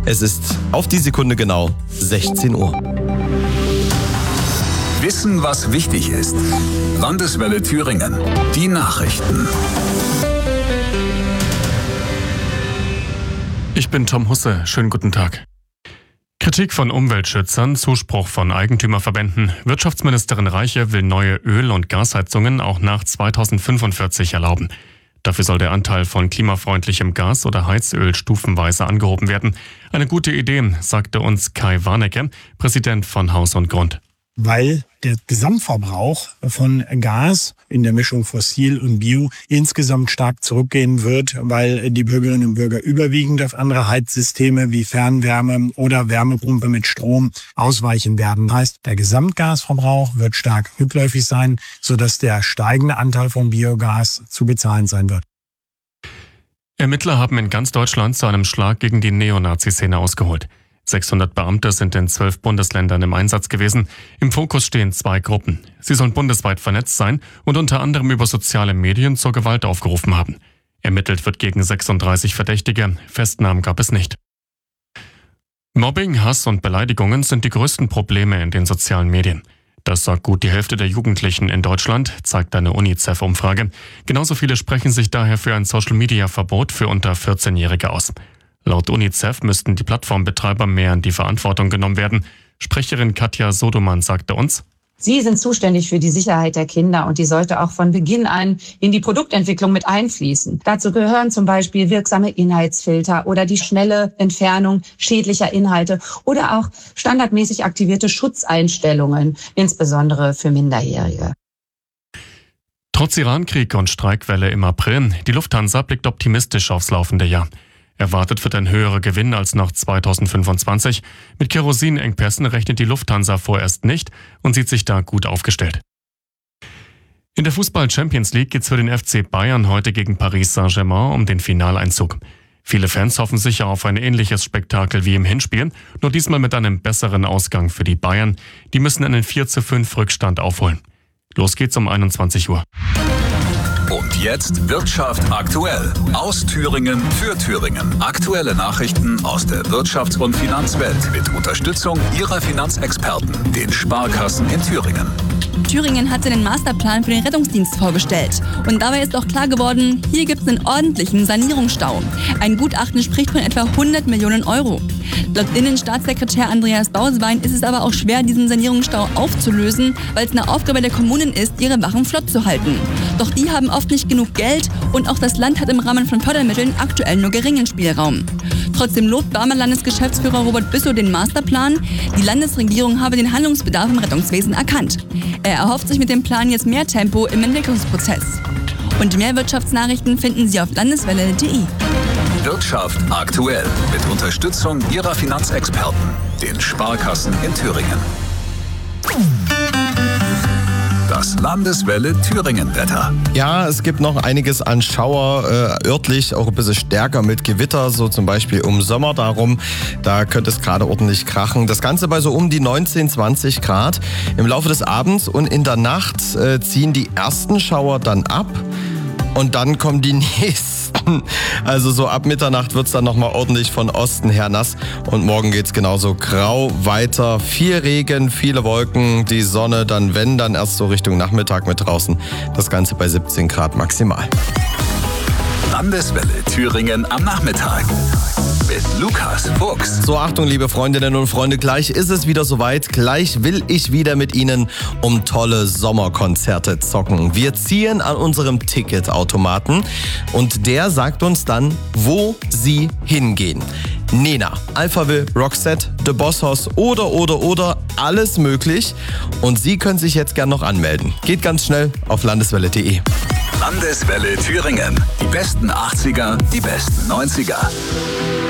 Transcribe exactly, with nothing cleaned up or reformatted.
Es ist auf die Sekunde genau sechzehn Uhr. Wissen, was wichtig ist. Landeswelle Thüringen. Die Nachrichten. Ich bin Tom Husse. Schönen guten Tag. Kritik von Umweltschützern, Zuspruch von Eigentümerverbänden. Wirtschaftsministerin Reiche will neue Öl- und Gasheizungen auch nach zweitausendfünfundvierzig erlauben. Dafür soll der Anteil von klimafreundlichem Gas oder Heizöl stufenweise angehoben werden. Eine gute Idee, sagte uns Kai Warnecke, Präsident von Haus und Grund. Weil der Gesamtverbrauch von Gas in der Mischung Fossil und Bio insgesamt stark zurückgehen wird, weil die Bürgerinnen und Bürger überwiegend auf andere Heizsysteme wie Fernwärme oder Wärmepumpe mit Strom ausweichen werden. Das heißt, der Gesamtgasverbrauch wird stark rückläufig sein, sodass der steigende Anteil von Biogas zu bezahlen sein wird. Ermittler haben in ganz Deutschland zu einem Schlag gegen die Neonazi-Szene ausgeholt. sechshundert Beamte sind in zwölf Bundesländern im Einsatz gewesen. Im Fokus stehen zwei Gruppen. Sie sollen bundesweit vernetzt sein und unter anderem über soziale Medien zur Gewalt aufgerufen haben. Ermittelt wird gegen sechsunddreißig Verdächtige. Festnahmen gab es nicht. Mobbing, Hass und Beleidigungen sind die größten Probleme in den sozialen Medien. Das sagt gut die Hälfte der Jugendlichen in Deutschland, zeigt eine UNICEF-Umfrage. Genauso viele sprechen sich daher für ein Social-Media-Verbot für unter vierzehnjährige aus. Laut UNICEF müssten die Plattformbetreiber mehr in die Verantwortung genommen werden. Sprecherin Katja Sodoman sagte uns: Sie sind zuständig für die Sicherheit der Kinder und die sollte auch von Beginn an in die Produktentwicklung mit einfließen. Dazu gehören zum Beispiel wirksame Inhaltsfilter oder die schnelle Entfernung schädlicher Inhalte oder auch standardmäßig aktivierte Schutzeinstellungen, insbesondere für Minderjährige. Trotz Irankrieg und Streikwelle im April, die Lufthansa blickt optimistisch aufs laufende Jahr. Erwartet wird ein höherer Gewinn als noch zweitausendfünfundzwanzig. Mit Kerosinengpässen rechnet die Lufthansa vorerst nicht und sieht sich da gut aufgestellt. In der Fußball-Champions League geht's für den F C Bayern heute gegen Paris Saint-Germain um den Finaleinzug. Viele Fans hoffen sicher auf ein ähnliches Spektakel wie im Hinspiel, nur diesmal mit einem besseren Ausgang für die Bayern. Die müssen einen vier zu fünf Rückstand aufholen. Los geht's um einundzwanzig Uhr. Und jetzt Wirtschaft aktuell. Aus Thüringen für Thüringen. Aktuelle Nachrichten aus der Wirtschafts- und Finanzwelt mit Unterstützung ihrer Finanzexperten, den Sparkassen in Thüringen. Thüringen hat seinen Masterplan für den Rettungsdienst vorgestellt. Und dabei ist auch klar geworden, hier gibt es einen ordentlichen Sanierungsstau. Ein Gutachten spricht von etwa hundert Millionen Euro. Laut Innenstaatssekretär Andreas Bauswein ist es aber auch schwer, diesen Sanierungsstau aufzulösen, weil es eine Aufgabe der Kommunen ist, ihre Wachen flott zu halten. Doch die haben oft nicht genug Geld und auch das Land hat im Rahmen von Fördermitteln aktuell nur geringen Spielraum. Trotzdem lobt Barmer Landesgeschäftsführer Robert Büssow den Masterplan. Die Landesregierung habe den Handlungsbedarf im Rettungswesen erkannt. Er erhofft sich mit dem Plan jetzt mehr Tempo im Entwicklungsprozess. Und mehr Wirtschaftsnachrichten finden Sie auf landeswelle punkt de. Wirtschaft aktuell mit Unterstützung ihrer Finanzexperten, den Sparkassen in Thüringen. Das Landeswelle Thüringen-Wetter. Ja, es gibt noch einiges an Schauer, äh, örtlich auch ein bisschen stärker mit Gewitter, so zum Beispiel um Sommer darum. Da könnte es gerade ordentlich krachen. Das Ganze bei so um die neunzehn, zwanzig Grad. Im Laufe des Abends und in der Nacht äh, ziehen die ersten Schauer dann ab. Und dann kommen die nächsten. Also so ab Mitternacht wird es dann nochmal ordentlich von Osten her nass. Und morgen geht es genauso grau weiter. Viel Regen, viele Wolken, die Sonne dann, wenn, dann erst so Richtung Nachmittag mit draußen. Das Ganze bei siebzehn Grad maximal. Landeswelle Thüringen am Nachmittag. Mit Lukas Fuchs. So, Achtung, liebe Freundinnen und Freunde, gleich ist es wieder soweit. Gleich will ich wieder mit Ihnen um tolle Sommerkonzerte zocken. Wir ziehen an unserem Ticketautomaten und der sagt uns dann, wo Sie hingehen. Nena, Alphaville, Roxette, The Boss Hoss oder, oder, oder, alles möglich. Und Sie können sich jetzt gern noch anmelden. Geht ganz schnell auf landeswelle punkt de. Landeswelle Thüringen. Die besten achtziger, die besten neunziger.